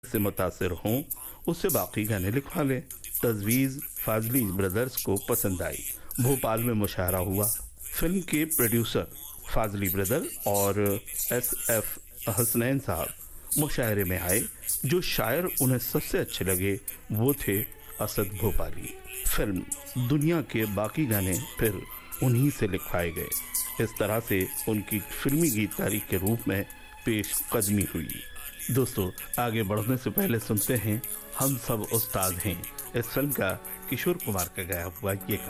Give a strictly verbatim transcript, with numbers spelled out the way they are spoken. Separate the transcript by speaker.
Speaker 1: से मुतासिर हों उससे बाकी गाने लिखवा लें। तजवीज़ फाजली ब्रदर्स को पसंद आई। भोपाल में मुशायरा हुआ। फिल्म के प्रोड्यूसर फाजली ब्रदर और एस एफ हसनैन साहब मुशायरे में आए। जो शायर उन्हें सबसे अच्छे लगे वो थे असद भोपाली। फिल्म दुनिया के बाकी गाने फिर उन्हीं से लिखवाए गए। इस तरह से उनकी फिल्मी गीतकारी के रूप में पेश कदमी हुई। दोस्तों, आगे बढ़ने से पहले सुनते हैं हम सब उस्ताद हैं इस फिल्म का किशोर कुमार का गाया हुआ ये गाना।